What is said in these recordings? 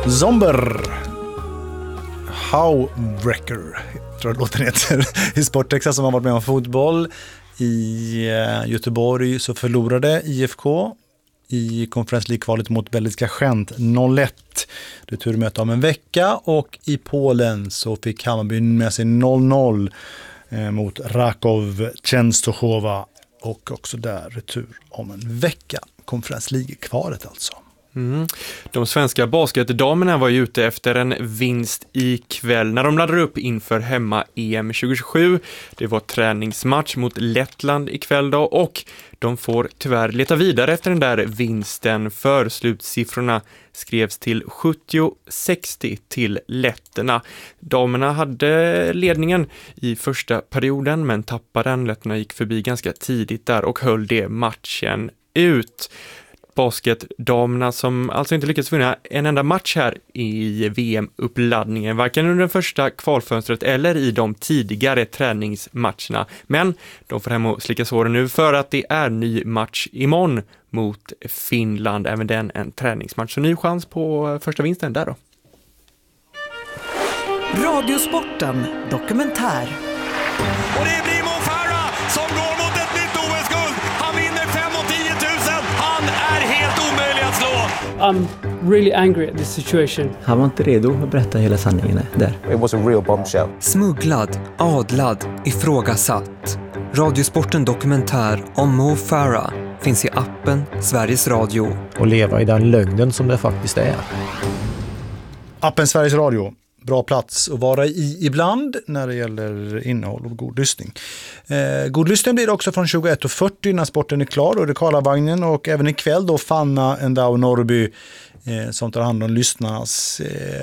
Zomber. Howbreaker, tror jag låten heter. I Sporttexas som har varit med om fotboll. I Göteborg så förlorade IFK i Conference League-kvalet mot belgiska Gent 0-1. Returmöte om en vecka, och i Polen så fick Hammarby med sig 0-0 mot Raków Częstochowa, och också där retur om en vecka. Conference League-kvalet alltså. De svenska basketdamerna var ju ute efter en vinst ikväll när de laddade upp inför hemma-EM 2027. Det var träningsmatch mot Lettland ikväll då, och de får tyvärr leta vidare efter den där vinsten, för slutsiffrorna skrevs till 70-60 till letterna. Damerna hade ledningen i första perioden men tappade den. Letterna gick förbi ganska tidigt där och höll det matchen ut. Basketdamerna som alltså inte lyckats vinna en enda match här i VM-uppladdningen, varken under den första kvalfönstret eller i de tidigare träningsmatcherna. Men de får hem och slicka såren nu, för att det är ny match imorgon mot Finland. Även den en träningsmatch, så ny chans på första vinsten där då. Radiosporten dokumentär. Och det blir Mo Farah som går mot ett nytt OS-guld. Han vinner 5 och 10 000. Han är helt omöjlig att slå. I'm really angry at this situation. Han var inte redo att berätta hela sanningen där. It was a real bombshell. Smugglad, adlad, ifrågasatt. Radiosporten dokumentär om Mo Farah finns i appen Sveriges Radio. Och leva i den lögnen som det faktiskt är. Appen Sveriges Radio. Bra plats att vara i ibland när det gäller innehåll och god lyssning. God lyssning blir det också från 21:40 när sporten är klar, och det är Karlavagnen, och även ikväll då Fanna Endau Norrby som tar hand om lyssnarnas,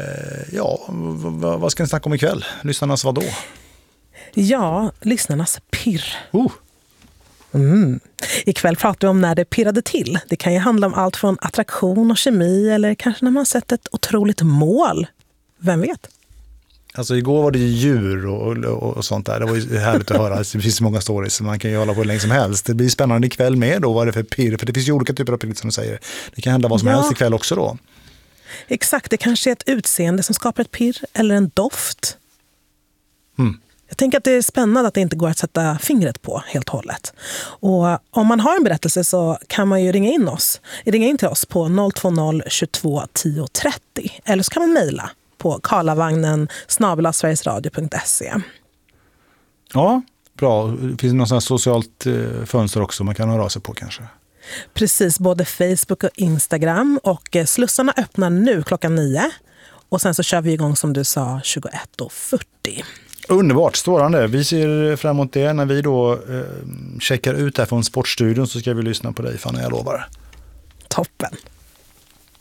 vad ska ni snacka om ikväll? Lyssnarnas vad då? Ja, lyssnarnas pirr. Ikväll pratar vi om när det pirrade till. Det kan ju handla om allt från attraktion och kemi, eller kanske när man sett ett otroligt mål. Vem vet? Alltså igår var det djur och sånt där. Det var ju härligt att höra. Det finns så många stories som man kan ju hålla på länge som helst. Det blir spännande ikväll med då, vad det är för pirr. För det finns ju olika typer av pirr som du säger. Det kan hända vad som helst ikväll också då. Exakt, det kanske är ett utseende som skapar ett pirr eller en doft. Jag tänker att det är spännande att det inte går att sätta fingret på helt och hållet. Och om man har en berättelse så kan man ju ringa in till oss på 020 22 10 30. Eller så kan man mejla på karlavagnen@sverigesradio.se. Ja, bra. Det finns något sånt här socialt fönster också man kan höra sig på kanske. Precis, både Facebook och Instagram. Och slussarna öppnar nu klockan 9. Och sen så kör vi igång som du sa 21:40. Underbart, strålande. Vi ser fram emot det. När vi då checkar ut här från Sportstudion så ska vi lyssna på dig, Fanny, jag lovar. Toppen.